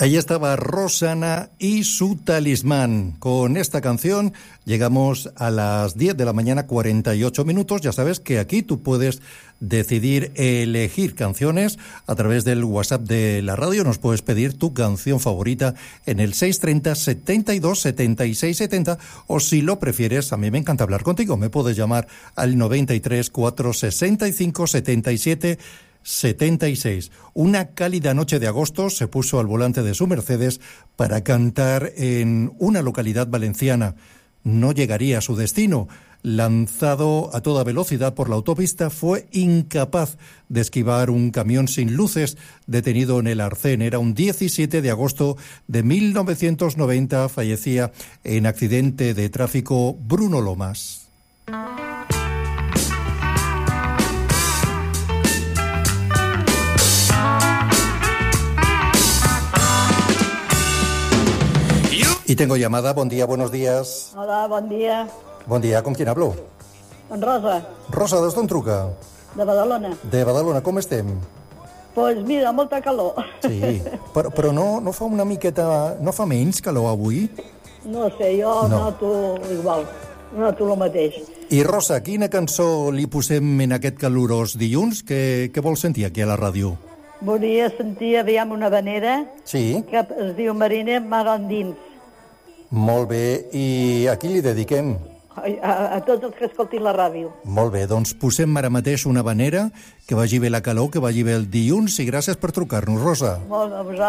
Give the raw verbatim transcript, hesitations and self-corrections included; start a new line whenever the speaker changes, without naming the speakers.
Ahí estaba Rosana y su talismán. Con esta canción llegamos a las diez de la mañana, cuarenta y ocho minutos. Ya sabes que aquí tú puedes decidir elegir canciones a través del WhatsApp de la radio. Nos puedes pedir tu canción favorita en el seis treinta, setenta y dos, setenta y seis setenta, o si lo prefieres, a mí me encanta hablar contigo. Me puedes llamar al noventa y tres, cuatrocientos sesenta y cinco, setenta y siete setenta y seis. Una cálida noche de agosto se puso al volante de su Mercedes para cantar en una localidad valenciana. No llegaría a su destino. Lanzado a toda velocidad por la autopista, fue incapaz de esquivar un camión sin luces detenido en el Arcén. Era un diecisiete de agosto de mil novecientos noventa. Fallecía en accidente de tráfico Bruno Lomas. Y tengo llamada. Bon dia, buenos días.
Hola, bon dia.
Bon dia, ¿con quién hablo?
Con Rosa,
Rosa, d'on truca?
de Badalona.
De Badalona, com estem?
Pues mira, molta calor.
Sí, però, però no, no fa una miqueta... No fa menys calor avui?
No sé, jo
No.
noto igual, noto el mateix.
I Rosa, quina cançó li posem en aquest calorós dilluns? Què, què vols sentir aquí a la ràdio?
Volia sentir, aviam, una vanera
Sí,
que es diu Mariner Mar Endins.
molt bé. I a qui li dediquem?
A, a, a tots els que escoltin la ràdio.
Molt bé, doncs posem ara mateix una vanera, que vagi bé la calor, que vagi bé el dilluns, i gràcies per trucar-nos, Rosa.
Molt, a vosaltres.